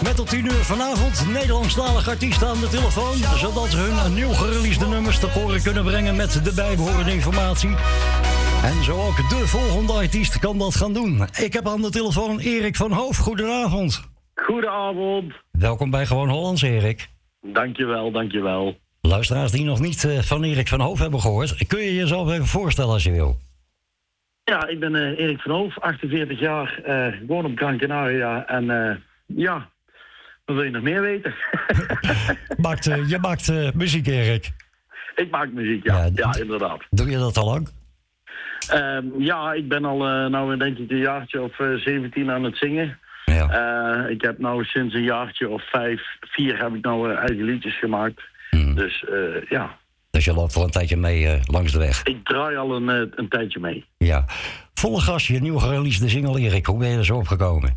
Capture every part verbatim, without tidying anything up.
Met tot tien uur vanavond Nederlandstalige artiesten aan de telefoon, zodat ze hun nieuw gereleasede nummers te horen kunnen brengen met de bijbehorende informatie. En zo ook de volgende artiest kan dat gaan doen. Ik heb aan de telefoon Erik van Hoof. Goedenavond. Goedenavond. Welkom bij Gewoon Hollands, Erik. Dankjewel, dankjewel. Luisteraars die nog niet uh, van Erik van Hoof hebben gehoord, kun je jezelf even voorstellen als je wil? Ja, ik ben uh, Erik van Hoof, achtenveertig jaar, uh, woon op Gran Canaria en uh, ja, wat wil je nog meer weten? maakt, uh, je maakt uh, muziek, Erik? Ik maak muziek, ja, ja, ja inderdaad. Doe je dat al lang? Uh, ja, ik ben al uh, nou denk ik een jaartje of uh, zeventien aan het zingen. Ja. Uh, ik heb nou sinds een jaartje of vijf, vier heb ik nou uh, eigen liedjes gemaakt. Hmm. Dus uh, ja. Dus je loopt al een tijdje mee uh, langs de weg? Ik draai al een, uh, een tijdje mee. Ja. Volle gas, je nieuw gereleasede single, Erik. Hoe ben je er zo opgekomen?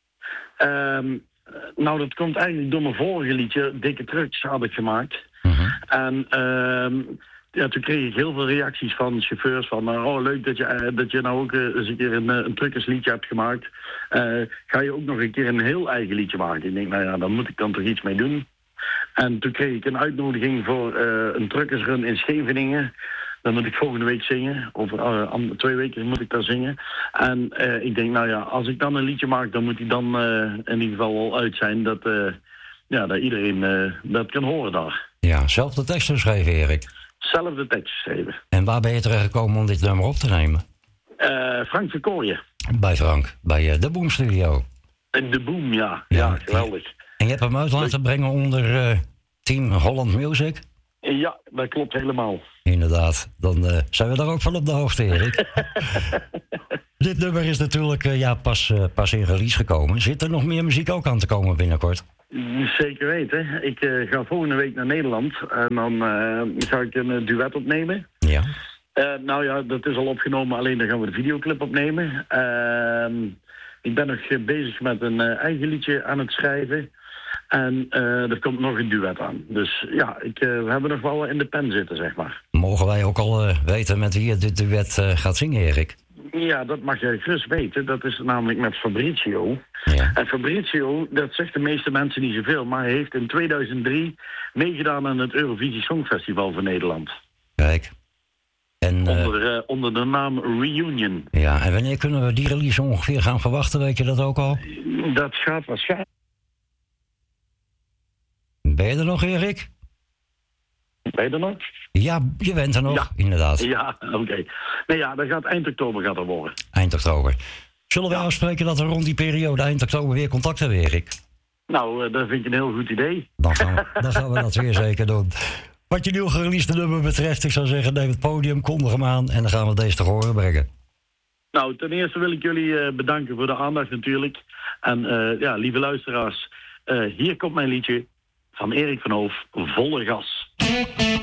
Um, nou, dat komt eigenlijk door mijn vorige liedje. Dikke Trucks had ik gemaakt. Mm-hmm. En um, ja, toen kreeg ik heel veel reacties van chauffeurs van... Uh, oh, leuk dat je, uh, dat je nou ook uh, eens een keer een, een truckersliedje hebt gemaakt. Uh, ga je ook nog een keer een heel eigen liedje maken? Ik denk, nou ja, daar moet ik dan toch iets mee doen. En toen kreeg ik een uitnodiging voor uh, een truckersrun in Scheveningen. Dan moet ik volgende week zingen. Over uh, twee weken moet ik daar zingen. En uh, ik denk, nou ja, als ik dan een liedje maak... dan moet die dan uh, in ieder geval wel uit zijn... dat, uh, ja, dat iedereen uh, dat kan horen daar. Ja, zelf de tekst geschreven, Erik? Zelf de tekst geschreven. En waar ben je terechtgekomen om dit nummer op te nemen? Uh, Frank Verkooyen. Bij Frank, bij uh, de Boom Studio. De Boom, ja. Ja, ja geweldig. En je hebt hem uit laten brengen onder uh, Team Holland Music? Ja, dat klopt helemaal. Inderdaad. Dan uh, zijn we daar ook van op de hoogte, Erik. Dit nummer is natuurlijk uh, ja, pas, uh, pas in release gekomen. Zit er nog meer muziek ook aan te komen binnenkort? Zeker weten. Ik uh, ga volgende week naar Nederland. En dan uh, ga ik een uh, duet opnemen. Ja. Uh, nou ja, dat is al opgenomen. Alleen dan gaan we de videoclip opnemen. Uh, ik ben nog uh, bezig met een uh, eigen liedje aan het schrijven. En uh, er komt nog een duet aan. Dus ja, ik, uh, we hebben nog wel in de pen zitten, zeg maar. Mogen wij ook al uh, weten met wie je dit duet uh, gaat zingen, Erik? Ja, dat mag jij gerust weten. Dat is namelijk met Fabrizio. Ja. En Fabrizio, dat zegt de meeste mensen niet zoveel... maar hij heeft in tweeduizend drie meegedaan aan het Eurovisie Songfestival van Nederland. Kijk. En, uh, onder, uh, onder de naam Reunion. Ja, en wanneer kunnen we die release ongeveer gaan verwachten? Weet je dat ook al? Dat gaat waarschijnlijk... Ben je er nog, Erik? Ben je er nog? Ja, je bent er nog, ja. inderdaad. Ja, oké. Okay. Nee, ja, dat gaat eind oktober gaat er worden. Eind oktober. Zullen we ja. afspreken dat we rond die periode eind oktober weer contact hebben, Erik? Nou, uh, dat vind ik een heel goed idee. Dan gaan we, dan gaan we dat weer zeker doen. Wat je nieuw gereleasede nummer betreft, ik zou zeggen, neem het podium, kondig hem aan en dan gaan we deze te horen brengen. Nou, ten eerste wil ik jullie uh, bedanken voor de aandacht natuurlijk. En uh, ja, lieve luisteraars, uh, hier komt mijn liedje van Erik van Hoof, Volle Gas.